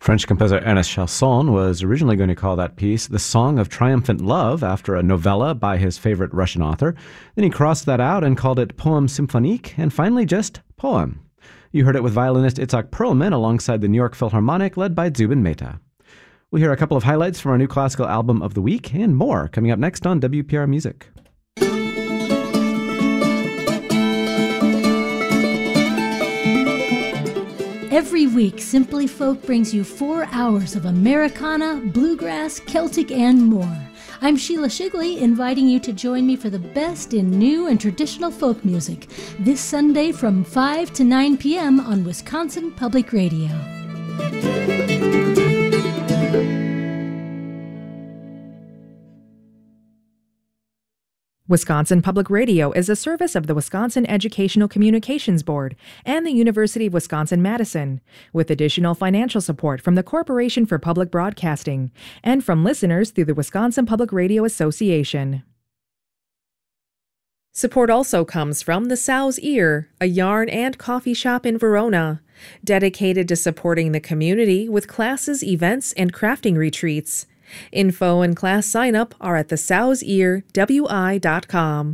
French composer Ernest Chausson was originally going to call that piece The Song of Triumphant Love after a novella by his favorite Russian author. Then he crossed that out and called it Poème symphonique, and finally just Poem. You heard it with violinist Itzhak Perlman alongside the New York Philharmonic led by Zubin Mehta. We'll hear a couple of highlights from our new classical album of the week and more coming up next on WPR Music. Every week, Simply Folk brings you 4 hours of Americana, bluegrass, Celtic, and more. I'm Sheila Shigley, inviting you to join me for the best in new and traditional folk music this Sunday from 5 to 9 p.m. on Wisconsin Public Radio. Wisconsin Public Radio is a service of the Wisconsin Educational Communications Board and the University of Wisconsin-Madison, with additional financial support from the Corporation for Public Broadcasting and from listeners through the Wisconsin Public Radio Association. Support also comes from the Sow's Ear, a yarn and coffee shop in Verona, dedicated to supporting the community with classes, events, and crafting retreats. Info and class sign-up are at thesowsearwi.com.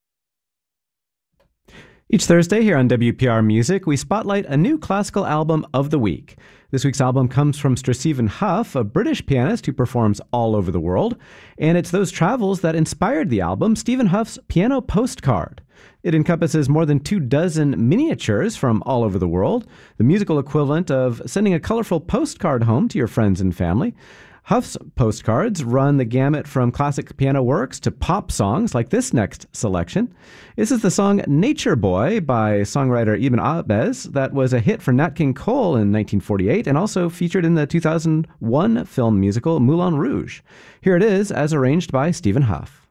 Each Thursday here on WPR Music, we spotlight a new classical album of the week. This week's album comes from Stephen Hough, a British pianist who performs all over the world, and it's those travels that inspired the album, Stephen Hough's Piano Postcard. It encompasses more than 24 miniatures from all over the world, the musical equivalent of sending a colorful postcard home to your friends and family. Hough's postcards run the gamut from classic piano works to pop songs like this next selection. This is the song Nature Boy by songwriter Ibn Abes that was a hit for Nat King Cole in 1948 and also featured in the 2001 film musical Moulin Rouge. Here it is as arranged by Stephen Hough.